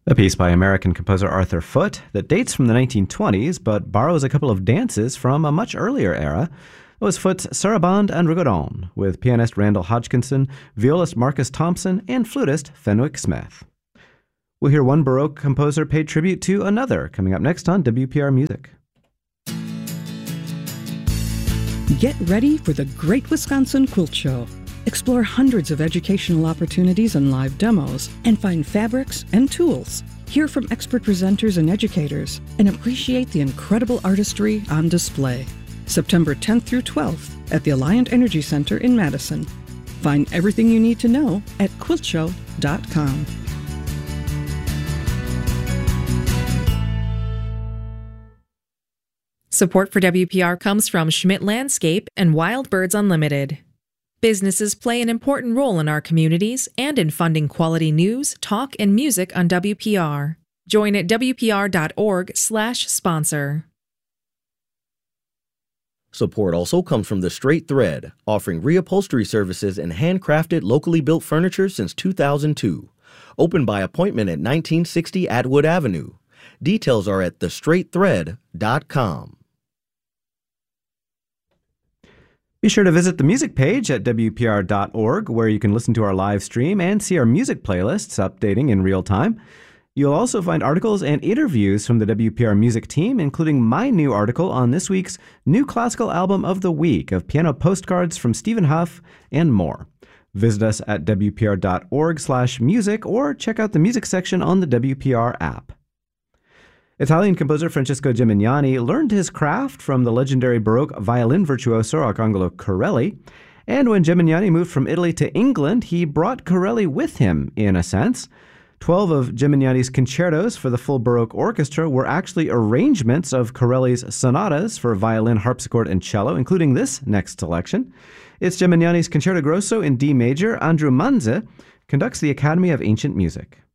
A piece by American composer Arthur Foote that dates from the 1920s but borrows a couple of dances from a much earlier era. It was Foote's Sarabande and Rigodon, with pianist Randall Hodgkinson, violist Marcus Thompson, and flutist Fenwick Smith. We'll hear one Baroque composer pay tribute to another, coming up next on WPR Music. Get ready for the Great Wisconsin Quilt Show. Explore hundreds of educational opportunities and live demos, and find fabrics and tools. Hear from expert presenters and educators, and appreciate the incredible artistry on display. September 10th through 12th at the Alliant Energy Center in Madison. Find everything you need to know at quiltshow.com. Support for WPR comes from Schmidt Landscape and Wild Birds Unlimited. Businesses play an important role in our communities and in funding quality news, talk, and music on WPR. Join at wpr.org/sponsor. Support also comes from The Straight Thread, offering reupholstery services and handcrafted, locally built furniture since 2002. Open by appointment at 1960 Atwood Avenue. Details are at thestraightthread.com. Be sure to visit the music page at WPR.org, where you can listen to our live stream and see our music playlists updating in real time. You'll also find articles and interviews from the WPR music team, including my new article on this week's New Classical Album of the Week of piano postcards from Stephen Huff and more. Visit us at WPR.org/music or check out the music section on the WPR app. Italian composer Francesco Gimignani learned his craft from the legendary Baroque violin virtuoso Arcangelo Corelli, and when Gimignani moved from Italy to England, he brought Corelli with him, in a sense. 12 of Gimignani's concertos for the full Baroque orchestra were actually arrangements of Corelli's sonatas for violin, harpsichord, and cello, including this next selection. It's Gimignani's Concerto Grosso in D major. Andrew Manze conducts the Academy of Ancient Music.